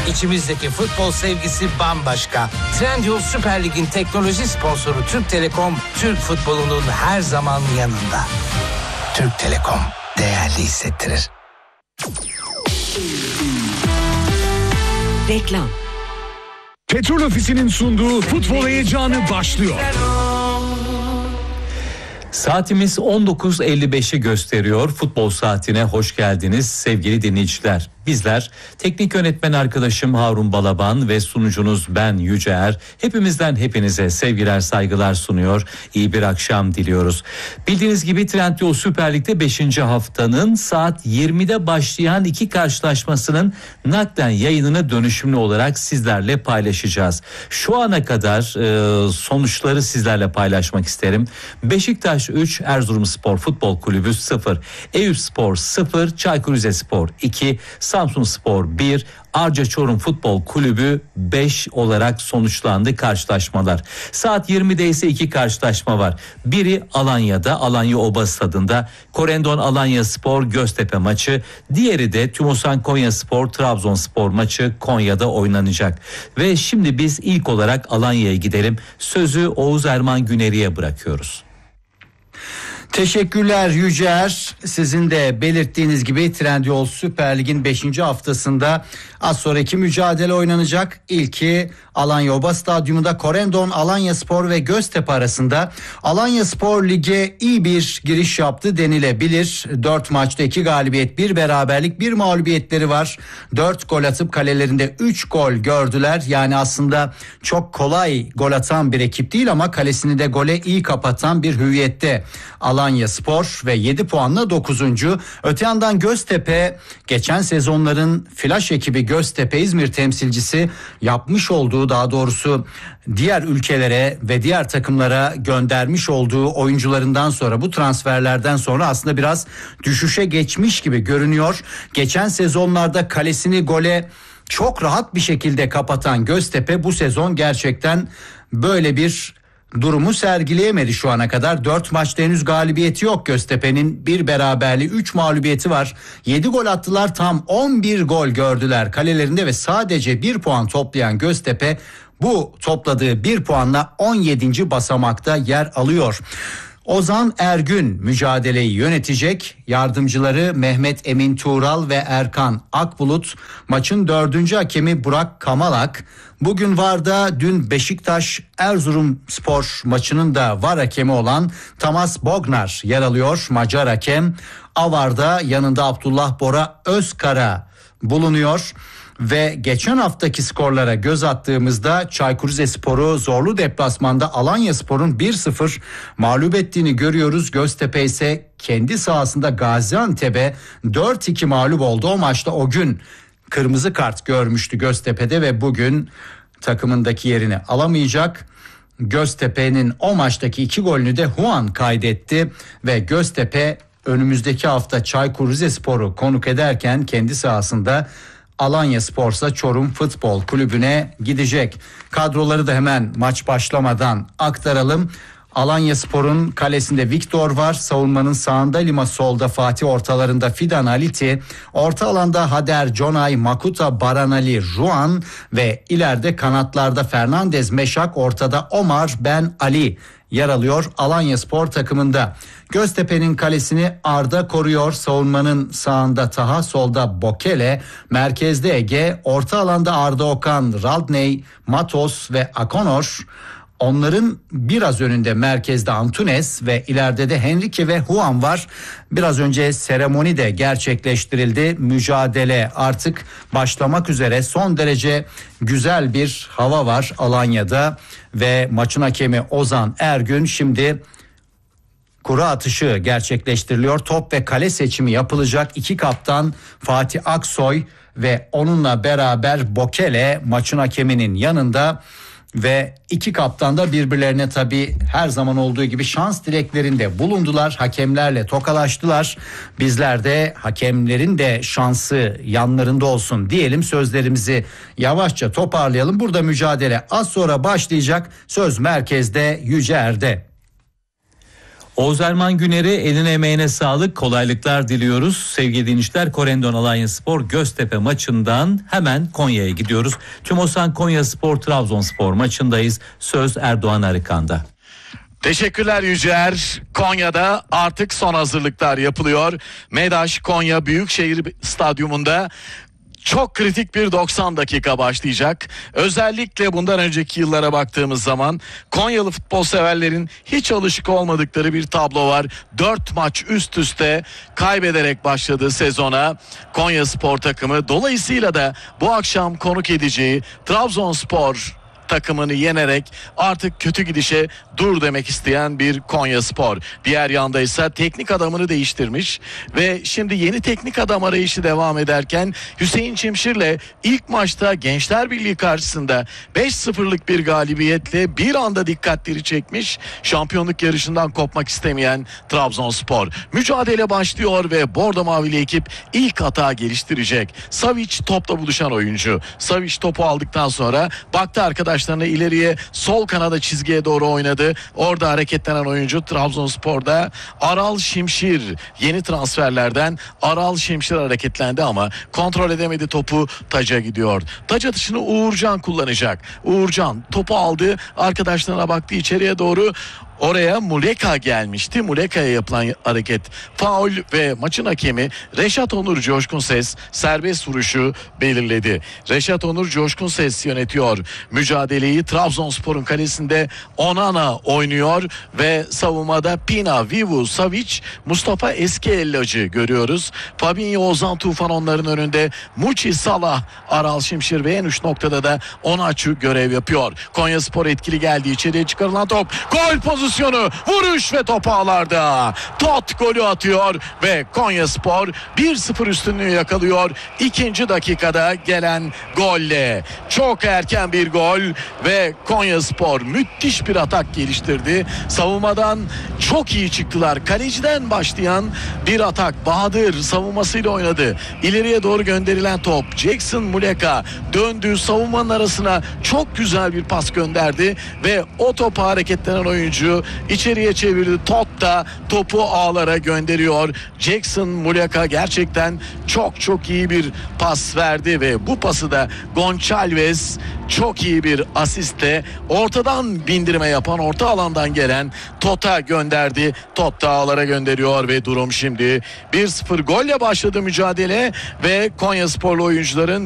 İçimizdeki futbol sevgisi bambaşka. Trendyol Süper Lig'in teknoloji sponsoru Türk Telekom, Türk futbolunun her zaman yanında. Türk Telekom değerli hissettirir. Reklam. Petrol Ofisi'nin sunduğu futbol heyecanı başlıyor. Saatimiz 19.55'i gösteriyor. Futbol saatine hoş geldiniz sevgili dinleyiciler. Bizler teknik yönetmen arkadaşım Harun Balaban ve sunucunuz ben Yüce Er. Hepimizden hepinize sevgiler saygılar sunuyor. İyi bir akşam diliyoruz. Bildiğiniz gibi Trendyol Süper Lig'de 5. haftanın saat 20'de başlayan iki karşılaşmasının naklen yayınını dönüşümlü olarak sizlerle paylaşacağız. Şu ana kadar sonuçları sizlerle paylaşmak isterim. Beşiktaş 3, Erzurumspor Futbol Kulübü 0, Eyüpspor 0, Çaykur Rizespor 2, Samsunspor 1, Arca Çorum Futbol Kulübü 5 olarak sonuçlandı karşılaşmalar. Saat 20'de ise iki karşılaşma var. Biri Alanya'da, Alanya Oba Stadı'nda Korendon Alanyaspor Göztepe maçı. Diğeri de Tümosan Konyaspor Trabzonspor maçı Konya'da oynanacak. Ve şimdi biz ilk olarak Alanya'ya gidelim. Sözü Oğuz Erman Güneri'ye bırakıyoruz. Teşekkürler Yücer. Sizin de belirttiğiniz gibi Trendyol Süper Lig'in 5. haftasında az sonra iki mücadele oynanacak. İlki Alanya Oba Stadyumunda Korendon Alanyaspor ve Göztepe arasında. Alanyaspor lige iyi bir giriş yaptı denilebilir. 4 maçta 2 galibiyet, 1 beraberlik, 1 mağlubiyetleri var. 4 gol atıp kalelerinde 3 gol gördüler. Yani aslında çok kolay gol atan bir ekip değil ama kalesini de gole iyi kapatan bir hüviyette Alanyaspor ve 7 puanla 9. Öte yandan Göztepe geçen sezonların flash ekibi Göztepe İzmir temsilcisi yapmış olduğu, daha doğrusu diğer ülkelere ve diğer takımlara göndermiş olduğu oyuncularından sonra, bu transferlerden sonra aslında biraz düşüşe geçmiş gibi görünüyor. Geçen sezonlarda kalesini gole çok rahat bir şekilde kapatan Göztepe bu sezon gerçekten böyle bir durumu sergileyemedi şu ana kadar. 4 maçta henüz galibiyeti yok Göztepe'nin. 1 beraberliği, 3 mağlubiyeti var. 7 gol attılar, tam 11 gol gördüler kalelerinde ve sadece 1 puan toplayan Göztepe bu topladığı 1 puanla 17. basamakta yer alıyor. Ozan Ergün mücadeleyi yönetecek. Yardımcıları Mehmet Emin Tuğral ve Erkan Akbulut. Maçın 4. hakemi Burak Kamalak. Bugün VAR'da dün Beşiktaş Erzurumspor maçının da VAR hakemi olan Tamas Bognar yer alıyor. Macar hakem. AVAR'da yanında Abdullah Bora Özkara bulunuyor. Ve geçen haftaki skorlara göz attığımızda Çaykur Rizespor'u zorlu deplasmanda Alanyaspor'un 1-0 mağlup ettiğini görüyoruz. Göztepe ise kendi sahasında Gaziantep'e 4-2 mağlup oldu. O maçta o gün kırmızı kart görmüştü Göztepe'de ve bugün takımındaki yerini alamayacak. Göztepe'nin o maçtaki 2 golünü de Huan kaydetti ve Göztepe önümüzdeki hafta Çaykur Rizespor'u konuk ederken kendi sahasında Alanyaspor'sa Çorum Futbol Kulübü'ne gidecek. Kadroları da hemen maç başlamadan aktaralım. Alanyaspor'un kalesinde Viktor var. Savunmanın sağında Lima, solda Fatih, ortalarında Fidan Aliti. Orta alanda Hader, Conay, Makuta, Baranali, Ruan ve ileride kanatlarda Fernandez, Meşak, ortada Omar, Ben Ali yer alıyor Alanyaspor takımında. Göztepe'nin kalesini Arda koruyor. Savunmanın sağında Taha, solda Bokele, merkezde Ege, orta alanda Arda Okan, Radney, Matos ve Akonor. Onların biraz önünde merkezde Antunes ve ileride de Henrique ve Huan var. Biraz önce seremoni de gerçekleştirildi. Mücadele artık başlamak üzere. Son derece güzel bir hava var Alanya'da ve maçın hakemi Ozan Ergün şimdi kura atışı gerçekleştiriliyor. Top ve kale seçimi yapılacak. 2 kaptan Fatih Aksoy ve onunla beraber Bokele maçın hakeminin yanında. Ve 2 kaptan da birbirlerine tabii her zaman olduğu gibi şans dileklerinde bulundular. Hakemlerle tokalaştılar. Bizler de hakemlerin de şansı yanlarında olsun diyelim. Sözlerimizi yavaşça toparlayalım. Burada mücadele az sonra başlayacak. Söz merkezde Yüce Er'de. Oğuz Erman Güner'i eline emeğine sağlık, kolaylıklar diliyoruz. Sevgili dinleyiciler, Corendon Alanyaspor Göztepe maçından hemen Konya'ya gidiyoruz. TÜMOSAN Konyaspor Trabzonspor maçındayız. Söz Erdoğan Arıkan'da. Teşekkürler Yücer. Konya'da artık son hazırlıklar yapılıyor. MEDAŞ Konya Büyükşehir Stadyumunda çok kritik bir 90 dakika başlayacak. Özellikle bundan önceki yıllara baktığımız zaman Konyalı futbol severlerin hiç alışık olmadıkları bir tablo var. 4 maç üst üste kaybederek başladığı sezona Konyaspor takımı, dolayısıyla da bu akşam konuk edeceği Trabzonspor takımını yenerek artık kötü gidişe dur demek isteyen bir Konyaspor. Diğer yanda ise teknik adamını değiştirmiş ve şimdi yeni teknik adam arayışı devam ederken Hüseyin Çimşir'le ilk maçta Gençler Birliği karşısında 5-0'lık bir galibiyetle bir anda dikkatleri çekmiş, şampiyonluk yarışından kopmak istemeyen Trabzonspor. Mücadele başlıyor ve Bordo Mavili ekip ilk hata geliştirecek. Savic topla buluşan oyuncu. Savic topu aldıktan sonra baktı arkadaşlarına, ileriye sol kanada çizgiye doğru oynadı. Orada hareketlenen oyuncu Trabzonspor'da Aral Şimşir, yeni transferlerden Aral Şimşir hareketlendi ama kontrol edemedi, topu taca gidiyor. Taç atışını Uğurcan kullanacak. Uğurcan topu aldı, arkadaşlarına baktı, içeriye doğru. Oraya Muleka gelmişti. Muleka'ya yapılan hareket faul ve maçın hakemi Reşat Onur Coşkun Ses serbest vuruşu belirledi. Reşat Onur Coşkun Ses yönetiyor mücadeleyi. Trabzonspor'un kalesinde Onana oynuyor ve savunmada Pina, Vivu, Savic, Mustafa Eskiellacı görüyoruz. Fabinho, Ozan Tufan onların önünde. Muçi, Salah, Aral Şimşir ve en üst noktada da Onaçu görev yapıyor. Konyaspor etkili geldi. İçeriye çıkarılan top. Gol pozisyonu. Vuruş ve top ağlarda. Tot golü atıyor ve Konyaspor 1-0 üstünlüğü yakalıyor. İkinci dakikada gelen golle. Çok erken bir gol ve Konyaspor müthiş bir atak geliştirdi. Savunmadan çok iyi çıktılar. Kaleciden başlayan bir atak. Bahadır savunmasıyla oynadı. İleriye doğru gönderilen top. Jackson Muleka döndü. Savunmanın arasına çok güzel bir pas gönderdi ve o topa hareketlenen oyuncu içeriye çevirdi. Tot da topu ağlara gönderiyor. Jackson Muleka gerçekten çok iyi bir pas verdi ve bu pası da Gonçalves çok iyi bir asistle ortadan bindirme yapan, orta alandan gelen Tot'a gönderdi. Tot da ağlara gönderiyor ve durum şimdi 1-0 golle başladı mücadele ve Konyasporlu oyuncuların